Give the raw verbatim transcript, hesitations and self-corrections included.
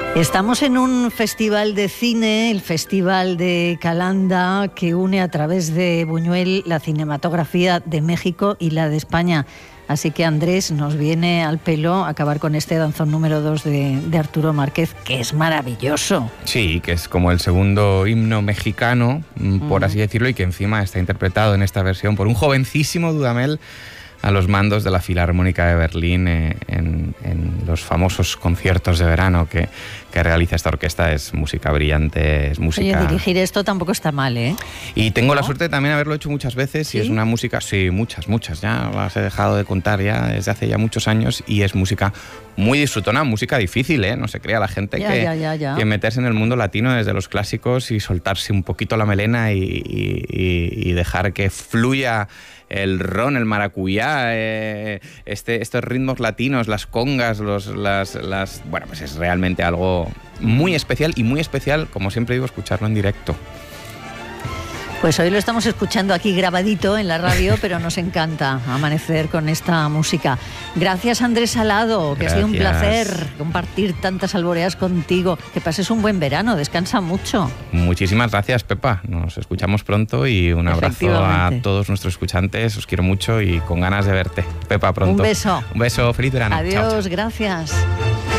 Estamos en un festival de cine, el Festival de Calanda, que une a través de Buñuel la cinematografía de México y la de España. Así que, Andrés, nos viene al pelo acabar con este danzón número dos de, de Arturo Márquez, que es maravilloso. Sí, que es como el segundo himno mexicano, por uh-huh. así decirlo, y que encima está interpretado en esta versión por un jovencísimo Dudamel a los mandos de la Filarmónica de Berlín eh, en, en los famosos conciertos de verano que, que realiza esta orquesta. Es música brillante, es música... Oye, dirigir esto tampoco está mal, ¿eh? Y tengo ¿No? la suerte de también haberlo hecho muchas veces. ¿Sí? Y es una música, sí, muchas, muchas, ya las he dejado de contar ya desde hace ya muchos años, y es música muy disfrutona, música difícil, ¿eh? No se crea la gente ya, que, ya, ya, ya. que meterse en el mundo latino desde los clásicos y soltarse un poquito la melena y, y, y, y dejar que fluya el ron, el maracuyá, eh, este, estos ritmos latinos, las congas, los, las, las... Bueno, pues es realmente algo muy especial, y muy especial, como siempre digo, escucharlo en directo. Pues hoy lo estamos escuchando aquí grabadito en la radio, pero nos encanta amanecer con esta música. Gracias, Andrés Salado, que Gracias. Ha sido un placer compartir tantas alboreas contigo. Que pases un buen verano, descansa mucho. Muchísimas gracias, Pepa. Nos escuchamos pronto y un abrazo a todos nuestros escuchantes. Os quiero mucho y con ganas de verte. Pepa, pronto. Un beso. Un beso, feliz verano. Adiós, chao, chao. Gracias.